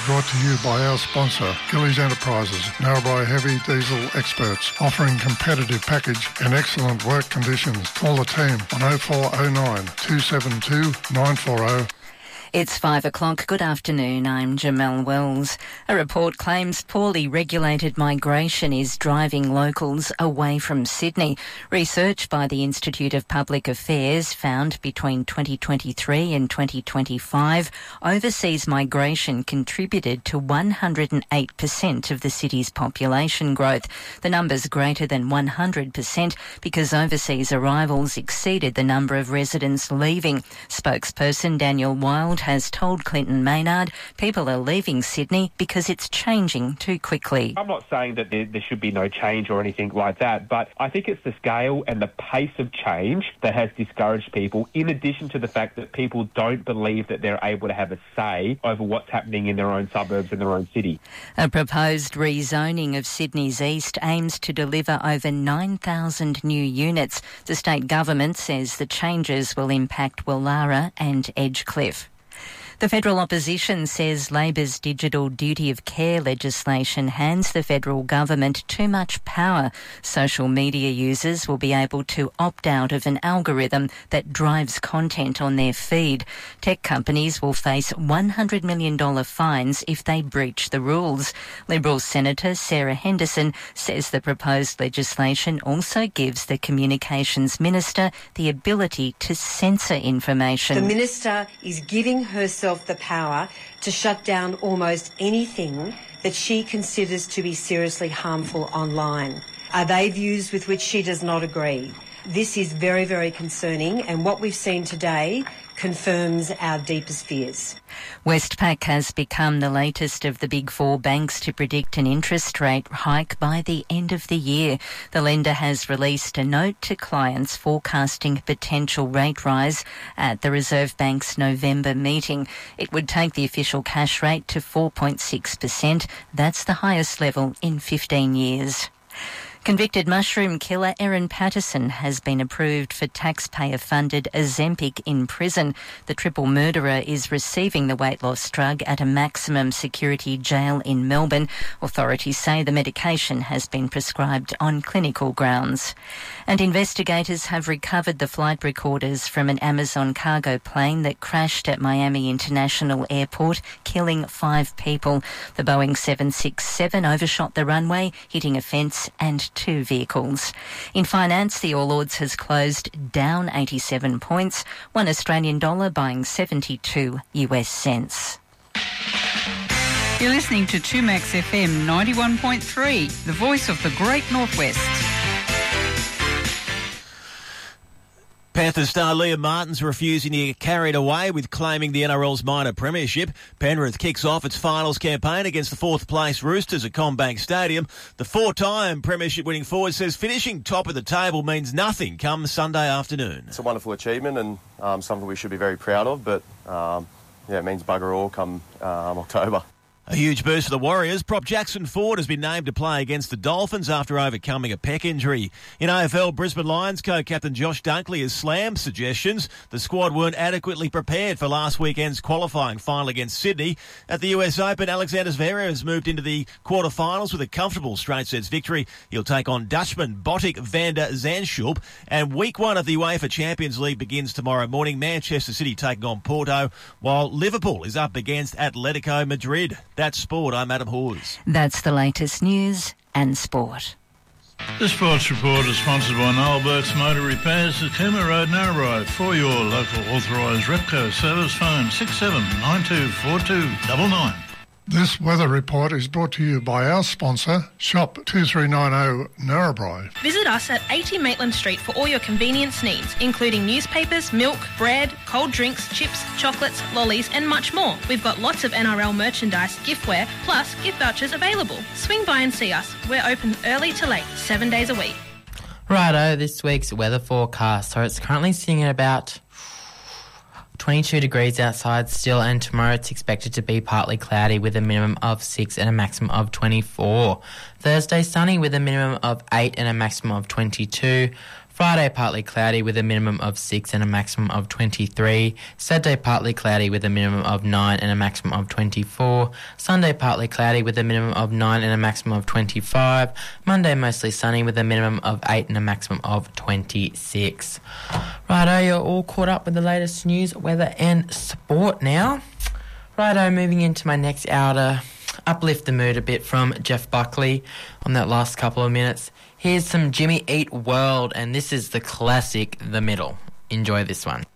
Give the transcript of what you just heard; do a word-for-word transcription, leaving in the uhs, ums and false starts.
brought to you by our sponsor, Gillies Enterprises, Narrabri Heavy Diesel experts, offering competitive package and excellent work conditions. Call the team on oh four oh nine, two seven two, nine four oh. It's five o'clock. Good afternoon. I'm Jamelle Wells. A report claims poorly regulated migration is driving locals away from Sydney. Research by the Institute of Public Affairs found between twenty twenty-three and twenty twenty-five, overseas migration contributed to one hundred eight percent of the city's population growth. The number's greater than one hundred percent because overseas arrivals exceeded the number of residents leaving. Spokesperson Daniel Wild has told Clinton Maynard people are leaving Sydney because it's changing too quickly. I'm not saying that there, there should be no change or anything like that, but I think it's the scale and the pace of change that has discouraged people, in addition to the fact that people don't believe that they're able to have a say over what's happening in their own suburbs and their own city. A proposed rezoning of Sydney's East aims to deliver over nine thousand new units. The state government says the changes will impact Willara and Edgecliff. The federal opposition says Labor's digital duty of care legislation hands the federal government too much power. Social media users will be able to opt out of an algorithm that drives content on their feed. Tech companies will face one hundred million dollars fines if they breach the rules. Liberal Senator Sarah Henderson says the proposed legislation also gives the Communications Minister the ability to censor information. The Minister is giving herself the power to shut down almost anything that she considers to be seriously harmful online. Are they views with which she does not agree? This is very, very concerning, and what we've seen today confirms our deepest fears. Westpac has become the latest of the big four banks to predict an interest rate hike by the end of the year. The lender has released a note to clients forecasting potential rate rise at the Reserve Bank's November meeting. It would take the official cash rate to four point six percent. That's the highest level in fifteen years. Convicted mushroom killer Erin Patterson has been approved for taxpayer-funded Ozempic in prison. The triple murderer is receiving the weight loss drug at a maximum security jail in Melbourne. Authorities say the medication has been prescribed on clinical grounds. And investigators have recovered the flight recorders from an Amazon cargo plane that crashed at Miami International Airport, killing five people. The Boeing seven sixty-seven overshot the runway, hitting a fence and two vehicles. In finance, the All Ords has closed down eighty-seven points, one Australian dollar buying seventy-two U S cents. You're listening to two Max F M ninety-one point three, the voice of the Great Northwest. Panthers star Liam Martin's refusing to get carried away with claiming the N R L's minor premiership. Penrith kicks off its finals campaign against the fourth-place Roosters at CommBank Stadium. The four-time premiership-winning forward says finishing top of the table means nothing come Sunday afternoon. It's a wonderful achievement and um, something we should be very proud of, but um, yeah, it means bugger all come um, October. A huge boost for the Warriors. Prop Jackson Ford has been named to play against the Dolphins after overcoming a pec injury. In A F L, Brisbane Lions co-captain Josh Dunkley has slammed suggestions the squad weren't adequately prepared for last weekend's qualifying final against Sydney. At the U S Open, Alexander Zverev has moved into the quarterfinals with a comfortable straight sets victory. He'll take on Dutchman Botic van der Zandschulp. And week one of the UEFA Champions League begins tomorrow morning. Manchester City taking on Porto, while Liverpool is up against Atletico Madrid. That's sport. I'm Adam Hawes. That's the latest news and sport. The Sports Report is sponsored by Noel Burke's Motor Repairs at Cooma Road, Narrabri. For your local authorised Repco service, phone six seven nine two four two nine nine. This weather report is brought to you by our sponsor, Shop two three nine zero Narrabri. Visit us at eighty Maitland Street for all your convenience needs, including newspapers, milk, bread, cold drinks, chips, chocolates, lollies and much more. We've got lots of N R L merchandise, giftware, plus gift vouchers available. Swing by and see us. We're open early to late, seven days a week. Righto, this week's weather forecast. So it's currently sitting at about twenty-two degrees outside still, and tomorrow it's expected to be partly cloudy with a minimum of six and a maximum of twenty-four. Thursday sunny with a minimum of eight and a maximum of twenty-two. Friday, partly cloudy with a minimum of six and a maximum of twenty-three. Saturday, partly cloudy with a minimum of nine and a maximum of twenty-four. Sunday, partly cloudy with a minimum of nine and a maximum of twenty-five. Monday, mostly sunny with a minimum of eight and a maximum of twenty-six. Righto, you're all caught up with the latest news, weather and sport now. Righto, moving into my next hour to uplift the mood a bit from Jeff Buckley on that last couple of minutes. Here's some Jimmy Eat World, and this is the classic The Middle. Enjoy this one.